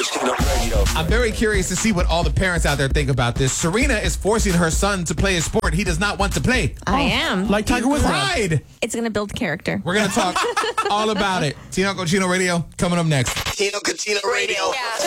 Casino Radio. I'm very curious to see what all the parents out there think about this. Serena is forcing her son to play a sport he does not want to play. I am. Like Tiger Woods. Pride. It's going to build character. We're going to talk all about it. Tino Cochino Radio coming up next. Tino Casino Radio.